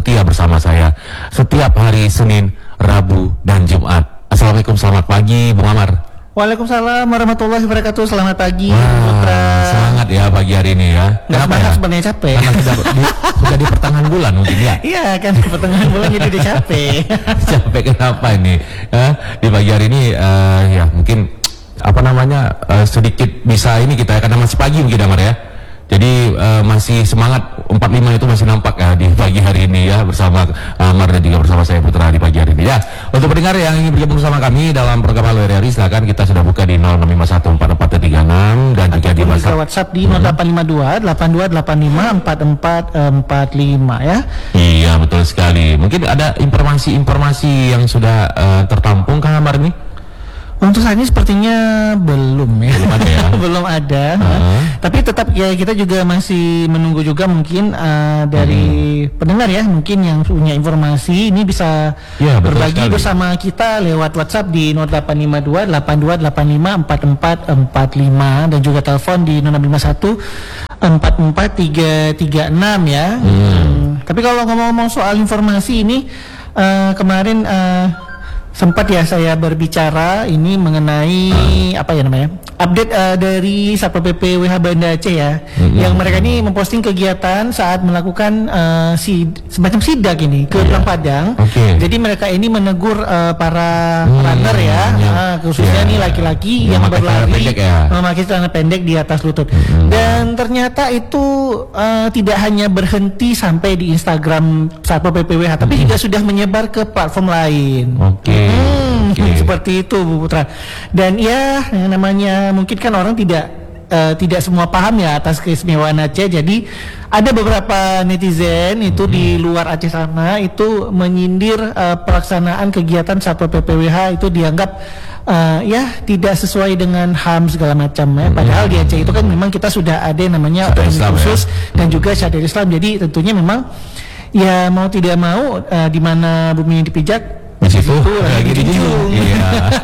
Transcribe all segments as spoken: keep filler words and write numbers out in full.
setia bersama saya setiap hari Senin, Rabu, dan Jumat. Assalamualaikum, selamat pagi Bung Amar. Waalaikumsalam warahmatullahi wabarakatuh. Selamat pagi, Wah, Putra. semangat ya pagi hari ini ya. Nggak semangat, sebenarnya capek. Karena sudah di, sudah di pertengahan bulan mungkin ya. Iya kan, di pertengahan bulan jadi udah capek. Capek kenapa ini? Eh, di pagi hari ini uh, ya mungkin apa namanya uh, sedikit bisa ini kita karena masih pagi mungkin Amar ya. Jadi uh, masih semangat empat puluh lima itu masih nampak ya di pagi hari ini ya bersama Amar dan juga bersama saya Putra di pagi hari ini ya. Untuk pendengar yang ingin bergabung bersama kami dalam program Halo R R I, silakan kita sudah buka di nol enam lima satu empat empat tiga enam dan juga di WhatsApp. WhatsApp di nol delapan lima dua delapan dua delapan lima empat empat empat lima ya. Iya betul sekali. Mungkin ada informasi-informasi yang sudah uh, tertampung Kang Amar nih? Untuk saat ini sepertinya belum ya, belum ada ya. belum ada. Uh-huh. Tapi tetap ya kita juga masih menunggu juga mungkin uh, dari hmm. pendengar ya, mungkin yang punya informasi ini bisa ya, berbagi sekali bersama kita lewat WhatsApp di nol delapan lima dua delapan dua delapan lima empat empat empat lima dan juga telepon di nol enam lima satu empat empat tiga tiga enam ya. Hmm. Hmm. Tapi kalau ngomong-ngomong soal informasi ini uh, kemarin uh, sempat ya saya berbicara ini mengenai uh. apa ya namanya update uh, dari Satpol P P W H Banda Aceh ya, mm-hmm. yang mereka ini memposting kegiatan saat melakukan uh, si semacam sidak ini ke Pulang yeah. Padang. Okay. Jadi mereka ini menegur uh, para hmm, runner ya, yeah. uh, khususnya yeah. nih laki-laki yeah. yang berlari ya. memakai celana pendek di atas lutut. Mm-hmm. Dan ternyata itu uh, tidak hanya berhenti sampai di Instagram Satpol P P W H, tapi mm-hmm. juga sudah menyebar ke platform lain. Oke. Okay. Hmm, okay. Seperti itu Bu Putra. Dan ya yang namanya mungkin kan orang tidak uh, tidak semua paham ya atas keistimewaan Aceh. Jadi ada beberapa netizen itu hmm. di luar Aceh sana itu menyindir uh, pelaksanaan kegiatan Satpol P P W H itu dianggap uh, ya tidak sesuai dengan H A M segala macam ya. Padahal di Aceh itu kan memang kita sudah ada yang namanya otonomi khusus ya. Dan juga syariat Islam. Jadi tentunya memang ya mau tidak mau uh, di mana bumi dipijak di situ lagi dijunjung. Iya.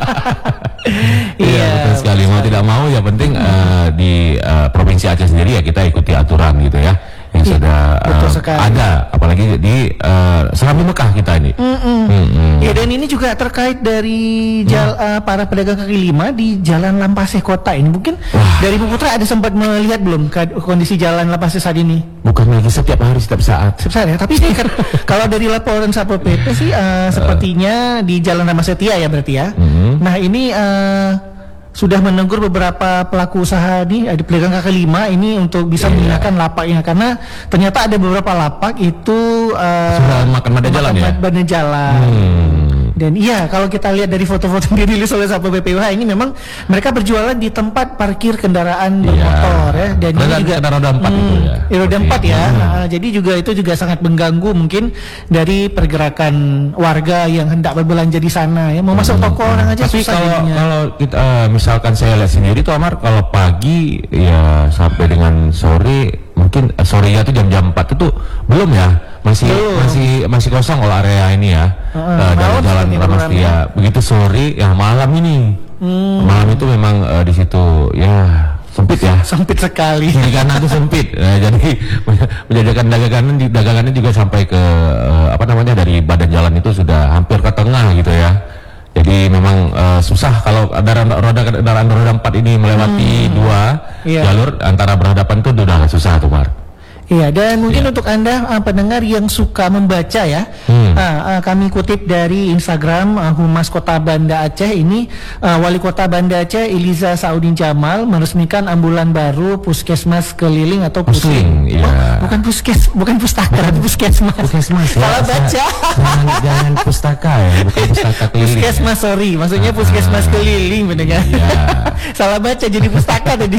Iya betul sekali. Mau tidak mau ya penting uh, di uh, provinsi Aceh sendiri ya kita ikuti aturan gitu ya yang iya, sudah uh, ada, apalagi di uh, Serambi Mekah kita ini. Mm-mm. Mm-mm. Ya dan ini juga terkait dari jal, uh, para pedagang kaki lima di Jalan Lampaseh Kota ini. Mungkin wah. Dari Bu Putra ada sempat melihat belum kondisi Jalan Lampaseh saat ini? Bukan lagi setiap hari, setiap saat. Setiap saat ya. Tapi ini kan kalau dari laporan Satpol P P sih uh, sepertinya di Jalan Rama Setia ya berarti ya. Mm-hmm. Nah ini uh, sudah menegur beberapa pelaku usaha nih di pedagang kaki lima ini untuk bisa yeah. menggunakan lapaknya karena ternyata ada beberapa lapak itu uh, sudah makan badan jalan ya. Badan jalan. Hmm. Dan iya kalau kita lihat dari foto-foto yang dirilis oleh Satpol P P W H ini memang mereka berjualan di tempat parkir kendaraan bermotor ya. Dan ini juga roda empat hmm, itu ya. Roda empat ya. Hmm. Nah, jadi juga itu juga sangat mengganggu mungkin dari pergerakan warga yang hendak berbelanja di sana ya. Mau masuk toko hmm. orang aja tapi susah kalau, jadinya. kalau kita uh, misalkan saya lihat sendiri tuh Amar, kalau pagi ya sampai dengan sore mungkin uh, sore ya tuh jam-jam empat itu belum ya. Masih belum. masih masih kosong kalau area ini ya. Uh, uh, dari Jalan Rama Setia. Begitu sore yang malam ini. Hmm. Malam itu memang uh, di situ ya sempit ya. Sempit sekali. Kiri kanan itu sempit. Nah, jadi menjajakan dagangan dagangannya juga sampai ke uh, apa namanya dari badan jalan itu sudah hampir ke tengah gitu ya. Jadi memang uh, susah kalau ada roda kendaraan roda empat ini melewati hmm. dua yeah. jalur antara berhadapan itu udah susah tuh Mar. Iya, dan mungkin ya. Untuk Anda uh, pendengar yang suka membaca ya, hmm. uh, uh, kami kutip dari Instagram uh, Humas Kota Banda Aceh ini, uh, Wali Kota Banda Aceh Iliza Saudin Jamal meresmikan ambulan baru puskesmas keliling atau pusling. Pusling, iya. Oh, bukan puskes, bukan pustaka, bukan, puskesmas. Puskesmas ya. Salah baca. Jangan, jangan pustaka ya, bukan pustaka keliling. Puskesmas, ya. Sorry, maksudnya ah, puskesmas keliling, pendengar. Iya. Salah baca jadi pustaka tadi.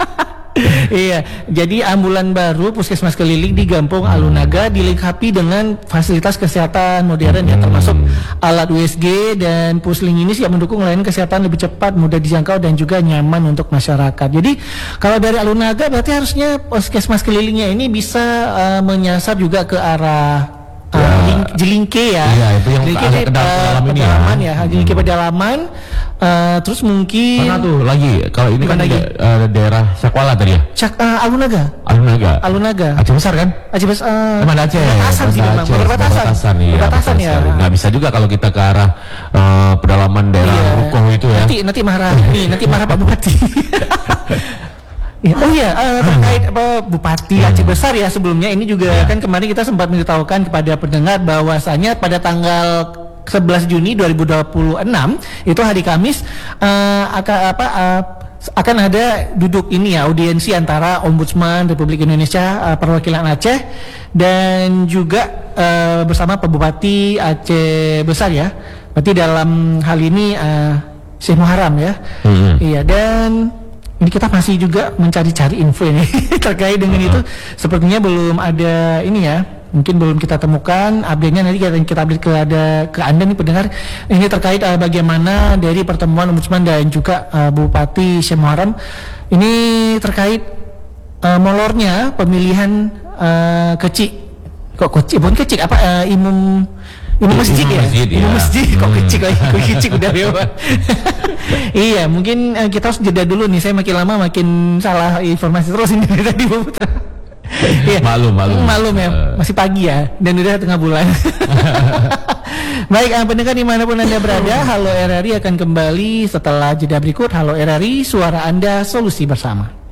Iya, jadi ambulan baru puskesmas keliling di Gampung Alunaga dilengkapi dengan fasilitas kesehatan modern ya, termasuk alat U S G, dan pusling ini siap mendukung layanan kesehatan lebih cepat, mudah dijangkau dan juga nyaman untuk masyarakat. Jadi kalau dari Alunaga berarti harusnya puskesmas kelilingnya ini bisa uh, menyasar juga ke arah Uh, ya. Jelingke ya, iya, itu yang Jelingke agak ke dalam ini ya, ya. Jelingke hmm. pedalaman, uh, terus mungkin mana tuh lagi kalau ini kan da uh, daerah Sakwala tadi ya, Cak, uh, Alunaga, Alunaga, Alunaga, Aceh besar kan, Aceh besar, uh, mana Aceh, perbatasan sih memang, perbatasan Perbatasan, iya, perbatasan ya. Nggak bisa juga kalau kita ke arah uh, pedalaman daerah iya. Rukoh itu ya. Nanti nanti marah nih, nanti marah Pak Bupati. Ya, oh ya, uh, terkait apa Bupati Aceh Besar ya sebelumnya ini juga ya. Kan kemarin kita sempat memberitahukan kepada pendengar bahwasanya pada tanggal sebelas Juni dua ribu dua puluh enam itu hari Kamis uh, akan apa uh, akan ada duduk ini ya audiensi antara Ombudsman Republik Indonesia uh, perwakilan Aceh dan juga uh, bersama Pak Bupati Aceh Besar ya. Berarti dalam hal ini uh, Syekh Muharram ya. Mm-hmm. Iya dan ini kita masih juga mencari-cari info ini terkait dengan uh-huh. itu. Sepertinya belum ada ini ya. Mungkin belum kita temukan update-nya, nanti kita, kita update ke ada ke Anda nih pendengar. Ini terkait uh, bagaimana dari pertemuan Ombudsman dan juga uh, Bupati Syekh Muharram ini terkait uh, molornya pemilihan uh, kecik. Kok kecik? Bukan kecik apa uh, imam imam masjid ya? Masjid, imam ya. masjid kok kecik lagi? Kok kecik udah lewat. Iya, mungkin uh, kita harus jeda dulu nih. Saya makin lama makin salah informasi terus ini tadi Bu Putra. Iya. Maklum, maklum. Maklum ya, masih pagi ya, dan udah tengah bulan. Baik, uh, pendengar dimanapun Anda berada, Halo R R I akan kembali setelah jeda berikut. Halo R R I, suara Anda, solusi bersama.